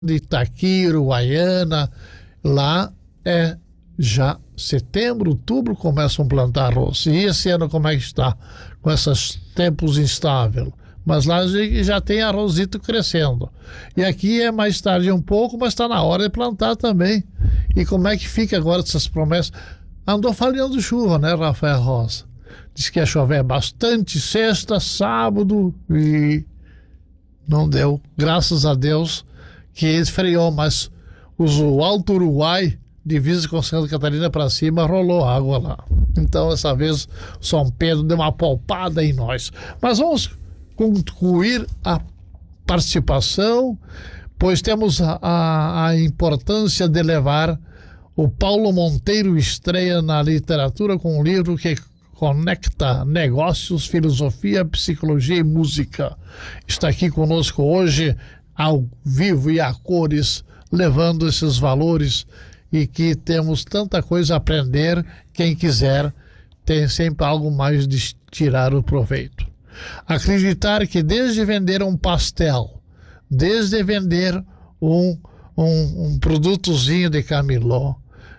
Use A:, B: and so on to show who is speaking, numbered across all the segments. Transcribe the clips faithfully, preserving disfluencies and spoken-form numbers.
A: de Itaqui, Uruguaiana, lá é já setembro, outubro começam a plantar arroz. E esse ano como é que está? Com esses tempos instáveis. Mas lá já tem arrozito crescendo. E aqui é mais tarde um pouco, mas está na hora de plantar também. E como é que fica agora essas promessas? Andou falhando chuva, né, Rafael Rosa? Diz que ia chover bastante sexta, sábado e não deu. Graças a Deus que esfriou, mas o Alto Uruguai, divisa com Santa Catarina para cima, rolou água lá. Então, essa vez, São Pedro deu uma palpada em nós. Mas vamos concluir a participação, pois temos a, a, a importância de levar o Paulo Monteiro estreia na literatura com um livro que conecta negócios, filosofia, psicologia e música. Está aqui conosco hoje, ao vivo e a cores, levando esses valores e que temos tanta coisa a aprender. Quem quiser tem sempre algo mais de tirar o proveito. Acreditar que desde vender um pastel, desde vender um, um, um produtozinho de Camiló,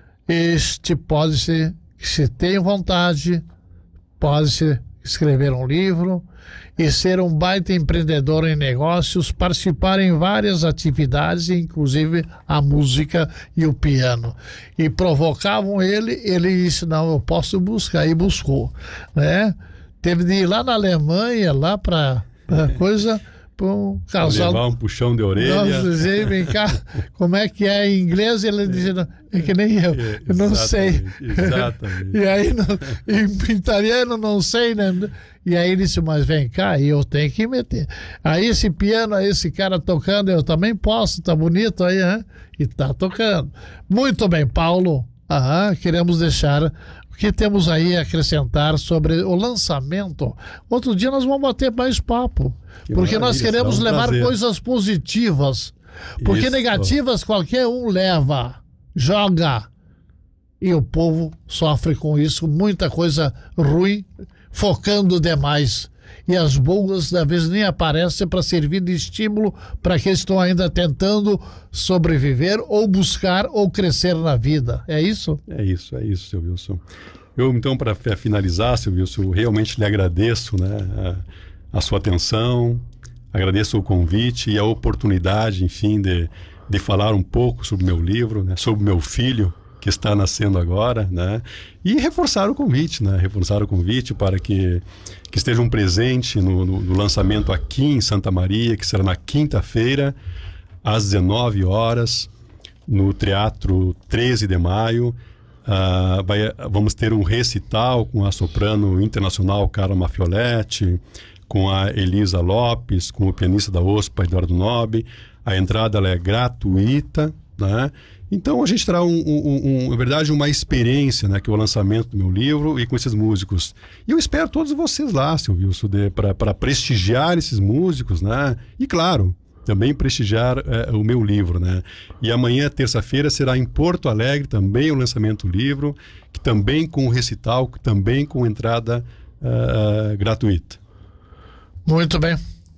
A: este pode ser, se tem vontade, pode-se escrever um livro e ser um baita empreendedor em negócios, participar em várias atividades, inclusive a música e o piano. E provocavam ele, ele disse, não, eu posso buscar, e buscou, né? Teve de ir lá na Alemanha, lá para coisa, para um casal.
B: Levar um puxão de orelha.
A: Não, dizia, vem cá, como é que é em inglês? Ele dizia, não, é que nem eu,
B: É,
A: eu não sei.
B: Exatamente.
A: E aí, não, em italiano, não sei, né? E aí ele disse, mas vem cá, e eu tenho que meter. Aí esse piano, aí esse cara tocando, eu também posso, tá bonito aí, né? E tá tocando. Muito bem, Paulo. Aham, queremos deixar o que temos aí a acrescentar sobre o lançamento. Outro dia nós vamos bater mais papo,
B: Que
A: porque nós
B: maravilha,
A: queremos
B: será um
A: levar
B: prazer.
A: coisas positivas, porque
B: Isso.
A: negativas qualquer um leva, joga, e o povo sofre com isso, muita coisa ruim, focando demais. E as boas, às vezes, nem aparecem para servir de estímulo para quem estão ainda tentando sobreviver ou buscar ou crescer na vida. É isso?
B: É isso, é isso, seu Wilson. Eu, então, para finalizar, seu Wilson, eu realmente lhe agradeço, né, a, a sua atenção, agradeço o convite e a oportunidade, enfim, de, de falar um pouco sobre o meu livro, né, sobre o meu filho, que está nascendo agora, né? E reforçar o convite, né? Reforçar o convite para que, que estejam presentes no, no, no lançamento aqui em Santa Maria, que será na quinta-feira, às dezenove horas, no Teatro treze de maio. Uh, vai, vamos ter um recital com a soprano internacional Carla Maffioletti, com a Elisa Lopes, com o pianista da O S P A, Eduardo Nobre. A entrada ela é gratuita, né? Então a gente terá, um, um, um, na verdade, uma experiência, né, que é o lançamento do meu livro e com esses músicos. E eu espero todos vocês lá, seu Wilson, para prestigiar esses músicos, né? E claro, também prestigiar é, o meu livro, né? E amanhã, terça-feira, será em Porto Alegre também o lançamento do livro, que também com recital, que também com entrada uh, gratuita.
A: Muito bem.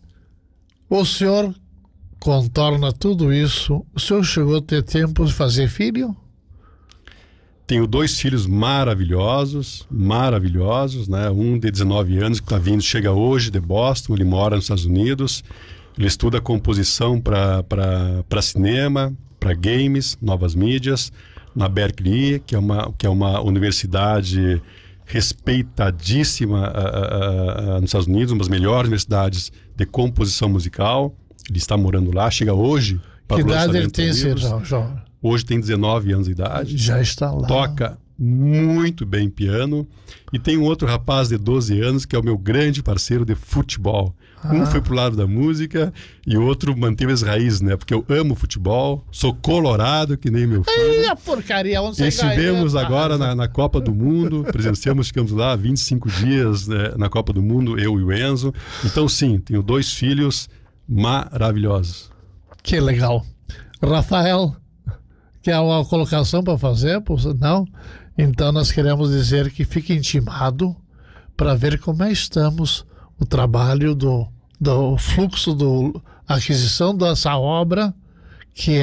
A: O senhor contorna tudo isso. O senhor chegou a ter tempo de fazer filho?
B: Tenho dois filhos maravilhosos, maravilhosos, né? Um de dezenove anos que está vindo, chega hoje de Boston, ele mora nos Estados Unidos, ele estuda composição para cinema, para games, novas mídias, na Berkeley, que é uma, que é uma universidade respeitadíssima uh, uh, uh, nos Estados Unidos, uma das melhores universidades de composição musical. Ele está morando lá, chega hoje para
A: que
B: o
A: idade ele
B: lançamento
A: tem,
B: dos livros.
A: João, João?
B: Hoje tem dezenove anos de idade.
A: Já está lá.
B: Toca muito bem piano. E tem um outro rapaz de doze anos que é o meu grande parceiro de futebol.
A: Ah.
B: Um foi pro lado da música e o outro manteve as raízes, né? Porque eu amo futebol, sou colorado que nem meu filho.
A: Ai, a porcaria, onde você
B: Estivemos
A: ganha?
B: agora na, na Copa do Mundo, presenciamos, ficamos lá vinte e cinco dias, né, na Copa do Mundo, eu e o Enzo. Então sim, tenho dois filhos maravilhosos.
A: Que legal. Rafael, quer uma colocação para fazer? Não? Então nós queremos dizer que fique intimado para ver como é que estamos, o trabalho do, do fluxo, da aquisição dessa obra que